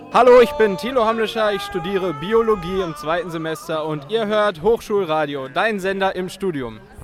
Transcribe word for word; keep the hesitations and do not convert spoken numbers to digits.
Hallo, ich bin Thilo Hamlischer, ich studiere Biologie im zweiten Semester und ihr hört Hochschulradio, dein Sender im Studium.